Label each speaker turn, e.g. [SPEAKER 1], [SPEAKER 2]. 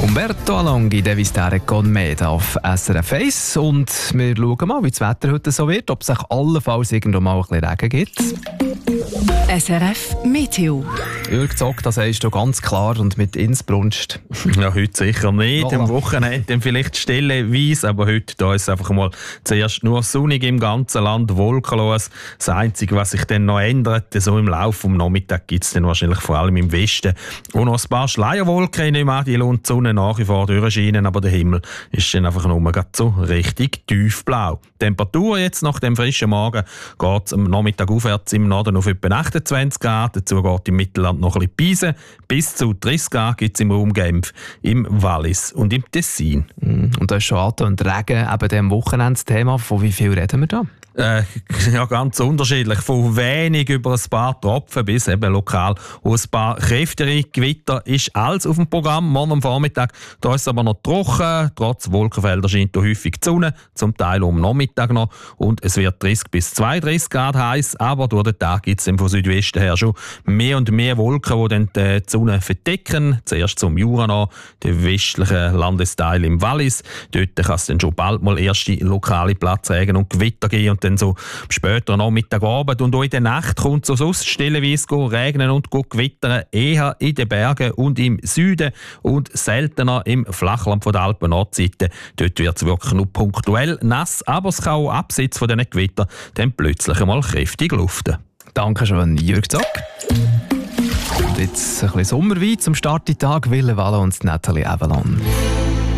[SPEAKER 1] Umberto Alonghi, «Devi stare con me» auf SRF 1. Und wir schauen mal, wie das Wetter heute so wird, ob es sich allenfalls irgendwo mal ein bisschen Regen gibt.
[SPEAKER 2] SRF Meteo.
[SPEAKER 1] Jürg Zock, das sagst du ganz klar und mit Inbrunst.
[SPEAKER 3] Ja, heute sicher nicht.
[SPEAKER 1] Voilà.
[SPEAKER 3] Am Wochenende vielleicht stellenweise, aber heute da ist es einfach mal zuerst nur sonnig im ganzen Land, wolkenlos. Das Einzige, was sich dann noch ändert, so im Laufe des Nachmittags gibt es dann wahrscheinlich vor allem im Westen und noch ein paar Schleierwolken. Ich nehme an, die lohnt die Sonne nach wie vor durchscheinen, aber der Himmel ist dann einfach nur so richtig tiefblau. Die Temperatur jetzt nach dem frischen Morgen geht am Nachmittag aufwärts im Norden auf etwa 28 Grad. Dazu geht im Mittelland noch ein bisschen Pisen. Bis zu 30 Grad gibt es im Raum Genf, im Wallis und im Tessin.
[SPEAKER 1] Und da ist schon angetönt, Regen, eben dem Wochenendsthema. Von wie viel reden wir da?
[SPEAKER 3] Ja, ganz unterschiedlich. Von wenig über ein paar Tropfen bis eben lokal und ein paar kräftigere Gewitter ist alles auf dem Programm. Morgen am Vormittag da ist es aber noch trocken. Trotz Wolkenfelder scheint hier häufig die Sonne, zum Teil am Nachmittag noch. Und es wird 30 bis 32 Grad heiß, aber durch den Tag gibt es von Südwesten her schon mehr und mehr Wolken, die dann die Sonne verdecken. Zuerst zum Jura noch, den westlichen Landesteil im Wallis. Dort kann es dann schon bald mal erste lokale Platzregen und Gewitter geben. Und dann so später Nachmittagabend und auch in der Nacht kommt es sonst stellenweise regnen und gewittern, eher in den Bergen und im Süden und seltener im Flachland von der Alpen-Nordseite. Dort wird es wirklich nur punktuell nass, aber es kann auch abseits von diesen Gewittern dann plötzlich einmal kräftig luften.
[SPEAKER 1] Danke schön, Jürg Zock. Und jetzt ein bisschen Sommerwein zum Start in den Tag, Wille Walle und Nathalie Avalon.